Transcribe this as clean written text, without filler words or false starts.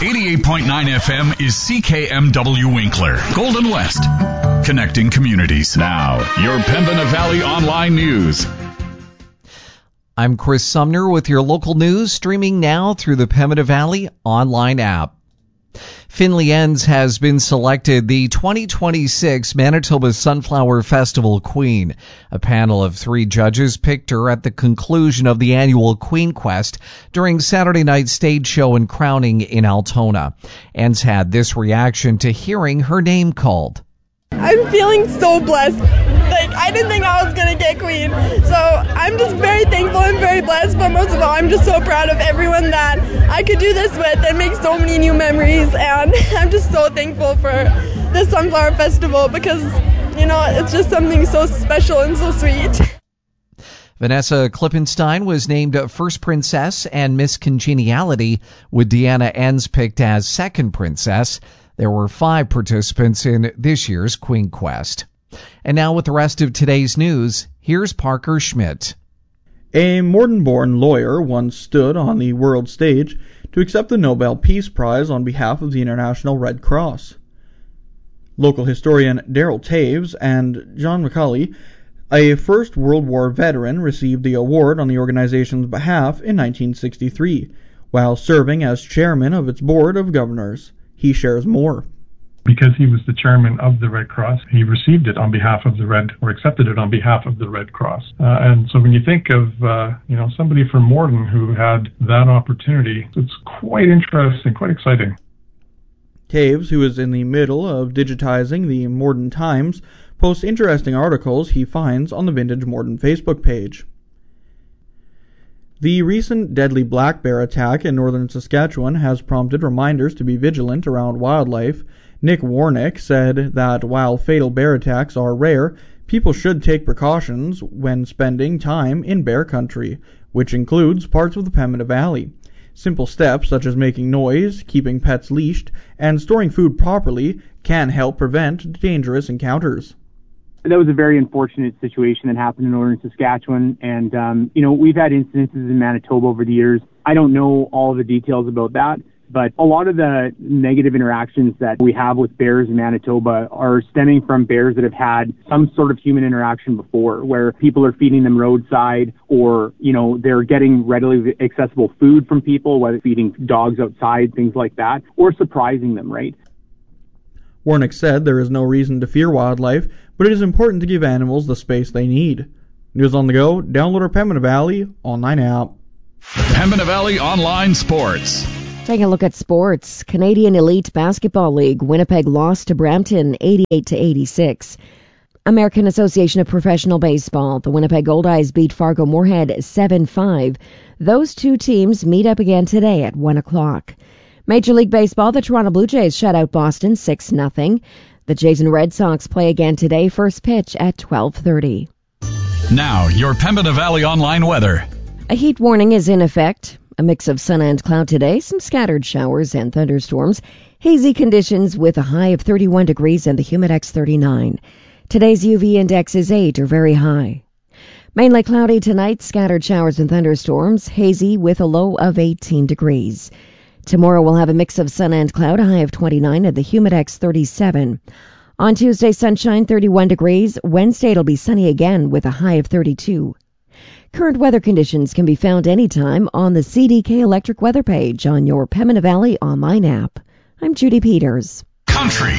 88.9 FM is CKMW Winkler, Golden West. Connecting communities. Now, your Pembina Valley Online News. I'm Chris Sumner with your local news, streaming now through the Pembina Valley Online app. Finley Enns has been selected the 2026 Manitoba Sunflower Festival Queen. A panel of 3 judges picked her at the conclusion of the annual Queen Quest during Saturday night's stage show and crowning in Altona. Enns had this reaction to hearing her name called. I'm feeling so blessed. I didn't think I was going to get Queen. So I'm just very thankful and very blessed. But most of all, I'm just so proud of everyone that I could do this with and make so many new memories. And I'm just so thankful for the Sunflower Festival because, it's just something so special and so sweet. Vanessa Klippenstein was named First Princess and Miss Congeniality, with Deanna Enns picked as Second Princess. There were 5 participants in this year's Queen Quest. And now with the rest of today's news, here's Parker Schmidt. A Morden-born lawyer once stood on the world stage to accept the Nobel Peace Prize on behalf of the International Red Cross. Local historian Daryl Taves and John McCauley, a First World War veteran, received the award on the organization's behalf in 1963, while serving as chairman of its board of governors. He shares more. Because he was the chairman of the Red Cross, he received it on behalf of accepted it on behalf of the Red Cross. And so when you think of, somebody from Morden who had that opportunity, it's quite interesting, quite exciting. Taves, who is in the middle of digitizing the Morden Times, posts interesting articles he finds on the Vintage Morden Facebook page. The recent deadly black bear attack in northern Saskatchewan has prompted reminders to be vigilant around wildlife. Nick Warnick said that while fatal bear attacks are rare, people should take precautions when spending time in bear country, which includes parts of the Pembina Valley. Simple steps such as making noise, keeping pets leashed, and storing food properly can help prevent dangerous encounters. That was a very unfortunate situation that happened in northern Saskatchewan. And, we've had incidences in Manitoba over the years. I don't know all the details about that, but a lot of the negative interactions that we have with bears in Manitoba are stemming from bears that have had some sort of human interaction before, where people are feeding them roadside or, they're getting readily accessible food from people, whether feeding dogs outside, things like that, or surprising them, right? Warnick said there is no reason to fear wildlife, but it is important to give animals the space they need. News on the go, download our Pembina Valley Online app. Pembina Valley Online Sports. Taking a look at sports. Canadian Elite Basketball League, Winnipeg lost to Brampton 88-86. American Association of Professional Baseball, the Winnipeg Goldeyes beat Fargo Moorhead 7-5. Those 2 teams meet up again today at 1 o'clock. Major League Baseball, the Toronto Blue Jays shut out Boston 6-0. The Jays and Red Sox play again today, first pitch at 12:30. Now, your Pembina Valley Online weather. A heat warning is in effect. A mix of sun and cloud today, some scattered showers and thunderstorms. Hazy conditions with a high of 31 degrees and the Humidex 39. Today's UV index is 8 or very high. Mainly cloudy tonight, scattered showers and thunderstorms. Hazy with a low of 18 degrees. Tomorrow we'll have a mix of sun and cloud, a high of 29 and the Humidex 37. On Tuesday, sunshine, 31 degrees. Wednesday it'll be sunny again with a high of 32. Current weather conditions can be found anytime on the CDK Electric weather page on your Pembina Valley Online app. I'm Judy Peters. Country